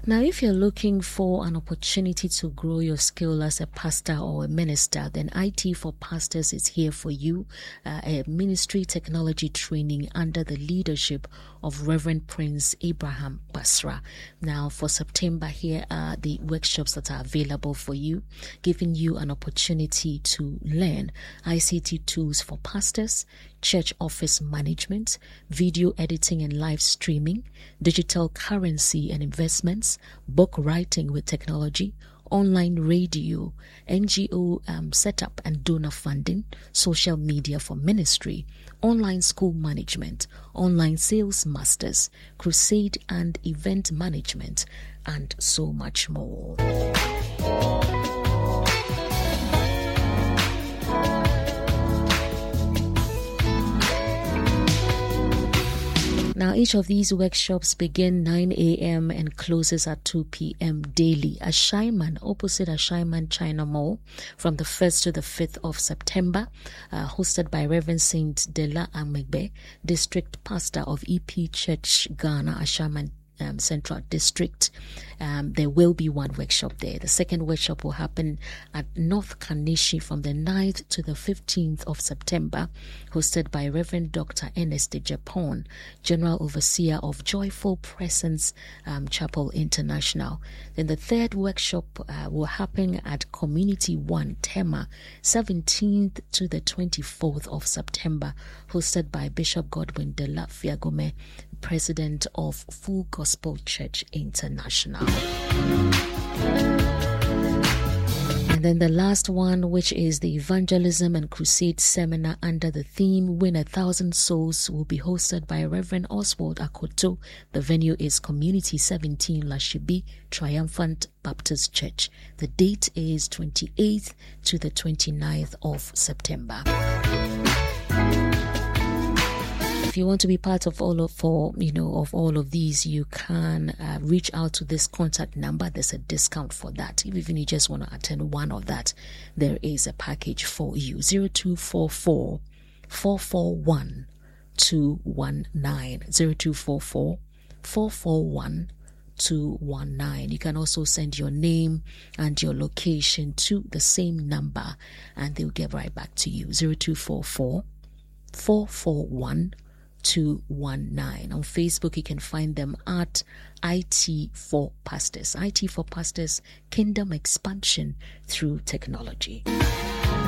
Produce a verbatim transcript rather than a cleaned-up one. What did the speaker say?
Now, if you're looking for an opportunity to grow your skill as a pastor or a minister, then I T for Pastors is here for you, uh, a ministry technology training under the leadership of Reverend Prince Abraham Basra. Now, for September, here are the workshops that are available for you, giving you an opportunity to learn I C T tools for pastors, church office management, video editing and live streaming, digital currency and investments, book writing with technology, online radio, N G O um, setup and donor funding, social media for ministry, online school management, online sales masters, crusade and event management, and so much more. Now, each of these workshops begin nine a.m. and closes at two p.m. daily at Shaiman, opposite Ashaiman China Mall, from the first to the fifth of September, uh, hosted by Reverend Saint Dela Amegbe, District Pastor of E P Church Ghana, Ashaiman Um, Central District. Um, there will be one workshop there. The second workshop will happen at North Kanishi from the ninth to the fifteenth of September, hosted by Reverend Doctor Ernest de Japon, General Overseer of Joyful Presence um, Chapel International. Then the third workshop uh, will happen at Community One, Tema, seventeenth to the twenty-fourth of September, hosted by Bishop Godwin de la Fiagome, President of Full Gospel Church International. And then the last one, which is the Evangelism and Crusade Seminar under the theme Win a Thousand Souls, will be hosted by Reverend Oswald Akoto. The venue is Community seventeen Lashibi Triumphant Baptist Church. The date is twenty-eighth to the twenty-ninth of September. If you want to be part of all of for you know of all of these, you can uh, reach out to this contact number. There's a discount for that. If even you just want to attend one of that, there is a package for you. Zero two four four four four one two one nine zero two four four four four one two one nine. You can also send your name and your location to the same number, and they'll get right back to you. Zero two four four four four one two one nine. On Facebook, you can find them at I T for Pastors. I T for Pastors, Kingdom Expansion through Technology.